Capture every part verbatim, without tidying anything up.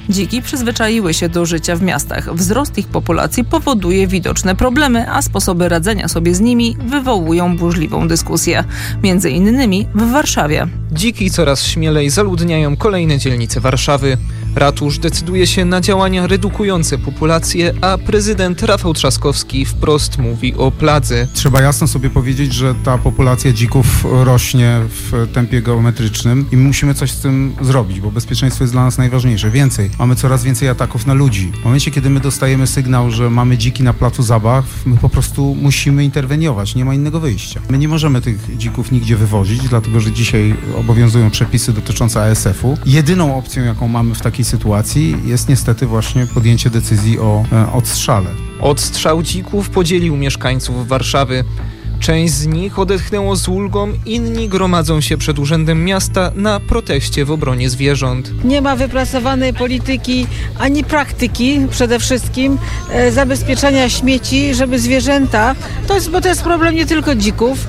Dziki przyzwyczaiły się do życia w miastach. Wzrost ich populacji powoduje widoczne problemy, a sposoby radzenia sobie z nimi wywołują burzliwą dyskusję. Między innymi w Warszawie. Dziki coraz śmielej zaludniają kolejne dzielnice Warszawy. Ratusz decyduje się na działania redukujące populację, a prezydent Rafał Trzaskowski wprost mówi o pladze. Trzeba jasno sobie powiedzieć, że ta populacja dzików rośnie w tempie geometrycznym i my musimy coś z tym zrobić, bo bezpieczeństwo jest dla nas najważniejsze. Więcej, mamy coraz więcej ataków na ludzi. W momencie, kiedy my dostajemy sygnał, że mamy dziki na placu zabaw, my po prostu musimy interweniować, nie ma innego wyjścia. My nie możemy tych dzików nigdzie wywozić, dlatego że dzisiaj obowiązują przepisy dotyczące A S F u. Jedyną opcją, jaką mamy w takiej sytuacji jest niestety właśnie podjęcie decyzji o e, odstrzale. Odstrzał dzików podzielił mieszkańców Warszawy. Część z nich odetchnęło z ulgą, inni gromadzą się przed Urzędem Miasta na proteście w obronie zwierząt. Nie ma wypracowanej polityki ani praktyki przede wszystkim e, zabezpieczania śmieci, żeby zwierzęta, to jest, bo to jest problem nie tylko dzików,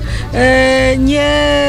e, nie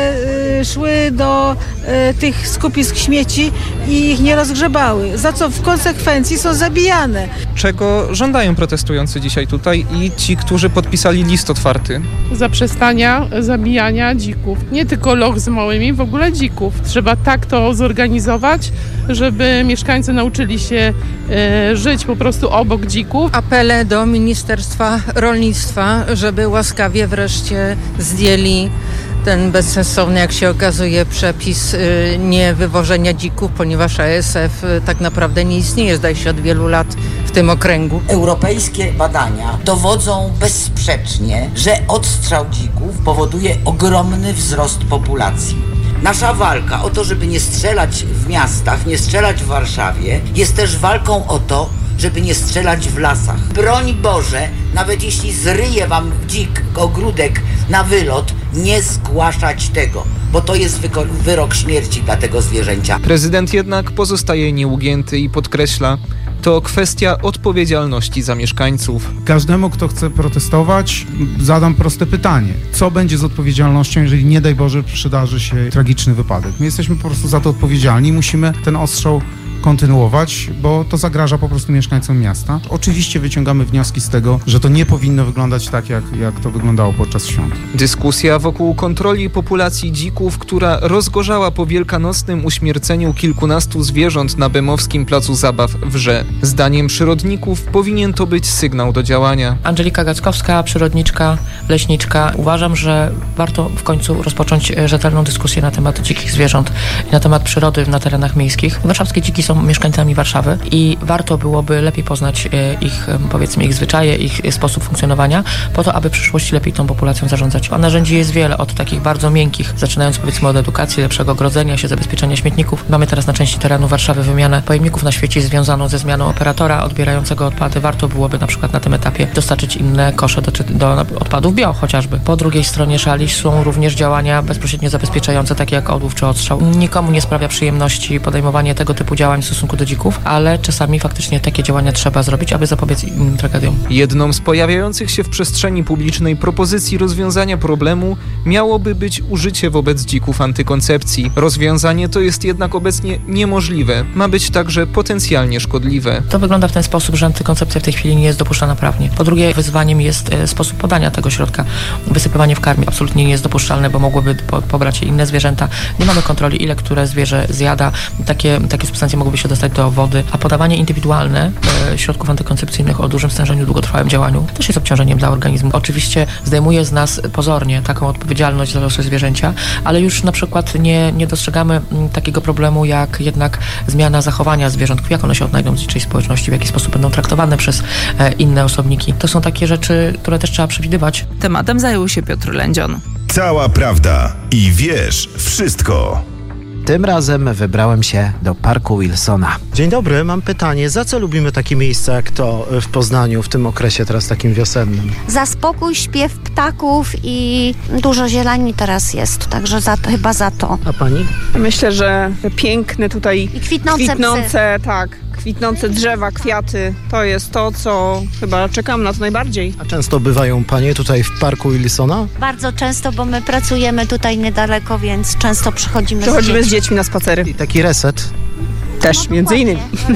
e, szły do e, tych skupisk śmieci i ich nie rozgrzebały, za co w konsekwencji są zabijane. Czego żądają protestujący dzisiaj tutaj i ci, którzy podpisali list otwarty? Zaprzestania zabijania dzików. Nie tylko loch z małymi, w ogóle dzików. Trzeba tak to zorganizować, żeby mieszkańcy nauczyli się e, żyć po prostu obok dzików. Apele do Ministerstwa Rolnictwa, żeby łaskawie wreszcie zdjęli ten bezsensowny, jak się okazuje, przepis y, nie wywożenia dzików, ponieważ A S F y, tak naprawdę nie istnieje, zdaje się, od wielu lat w tym okręgu. Europejskie badania dowodzą bezsprzecznie, że odstrzał dzików powoduje ogromny wzrost populacji. Nasza walka o to, żeby nie strzelać w miastach, nie strzelać w Warszawie, jest też walką o to, żeby nie strzelać w lasach. Broń Boże, nawet jeśli zryje wam dzik ogródek na wylot, nie zgłaszać tego, bo to jest wyko- wyrok śmierci dla tego zwierzęcia. Prezydent jednak pozostaje nieugięty i podkreśla, to kwestia odpowiedzialności za mieszkańców. Każdemu, kto chce protestować, zadam proste pytanie. Co będzie z odpowiedzialnością, jeżeli nie daj Boże przydarzy się tragiczny wypadek? My jesteśmy po prostu za to odpowiedzialni i musimy ten ostrzał kontynuować, bo to zagraża po prostu mieszkańcom miasta. Oczywiście wyciągamy wnioski z tego, że to nie powinno wyglądać tak, jak, jak to wyglądało podczas świąt. Dyskusja wokół kontroli populacji dzików, która rozgorzała po wielkanocnym uśmierceniu kilkunastu zwierząt na Bemowskim Placu Zabaw, wrze. Zdaniem przyrodników powinien to być sygnał do działania. Angelika Gackowska, przyrodniczka, leśniczka. Uważam, że warto w końcu rozpocząć rzetelną dyskusję na temat dzikich zwierząt i na temat przyrody na terenach miejskich. Warszawskie dziki są mieszkańcami Warszawy i warto byłoby lepiej poznać ich, powiedzmy, ich zwyczaje, ich sposób funkcjonowania, po to, aby w przyszłości lepiej tą populacją zarządzać. A narzędzi jest wiele, od takich bardzo miękkich, zaczynając powiedzmy od edukacji, lepszego ogrodzenia się, zabezpieczenia śmietników. Mamy teraz na części terenu Warszawy wymianę pojemników na świecie związaną ze zmianą operatora odbierającego odpady. Warto byłoby na przykład na tym etapie dostarczyć inne kosze do, do odpadów bio chociażby. Po drugiej stronie szali są również działania bezpośrednio zabezpieczające, takie jak odłów czy odstrzał. Nikomu nie sprawia przyjemności podejmowanie tego typu działań w stosunku do dzików, ale czasami faktycznie takie działania trzeba zrobić, aby zapobiec innym tragediom. Jedną z pojawiających się w przestrzeni publicznej propozycji rozwiązania problemu miałoby być użycie wobec dzików antykoncepcji. Rozwiązanie to jest jednak obecnie niemożliwe. Ma być także potencjalnie szkodliwe. To wygląda w ten sposób, że antykoncepcja w tej chwili nie jest dopuszczalna prawnie. Po drugie, wyzwaniem jest e, sposób podania tego środka. Wysypywanie w karmie absolutnie nie jest dopuszczalne, bo mogłyby po, pobrać je inne zwierzęta. Nie mamy kontroli, ile które zwierzę zjada. Takie, takie substancje mogłyby się dostać do wody, a podawanie indywidualne e, środków antykoncepcyjnych o dużym stężeniu, długotrwałym działaniu też jest obciążeniem dla organizmu. Oczywiście zdejmuje z nas pozornie taką odpowiedzialność za losy zwierzęcia, ale już na przykład nie, nie dostrzegamy m, takiego problemu jak jednak zmiana zachowania zwierząt, jak one się odnajdą w dziczej społeczności, w jaki sposób będą traktowane przez e, inne osobniki. To są takie rzeczy, które też trzeba przewidywać. Tematem zajął się Piotr Lędzion. Cała prawda i wiesz wszystko. Tym razem wybrałem się do Parku Wilsona. Dzień dobry, mam pytanie. Za co lubimy takie miejsca jak to w Poznaniu w tym okresie teraz takim wiosennym? Za spokój, śpiew ptaków i dużo zieleni teraz jest, także za to, chyba za to. A pani? Myślę, że piękne tutaj I kwitnące, kwitnące tak, kwitnące drzewa, kwiaty, to jest to, co chyba czekam na to najbardziej. A często bywają panie tutaj w Parku Wilsona? Bardzo często, bo my pracujemy tutaj niedaleko, więc często przychodzimy, Przychodzimy z dziećmi. z dziećmi na spacery. I taki reset? Też, między innymi.